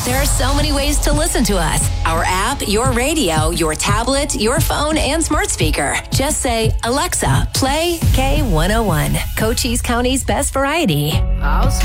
There are so many ways to listen to us. Our app, your radio, your tablet, your phone, and smart speaker. Just say, Alexa, play K101, Cochise County's best variety. I'll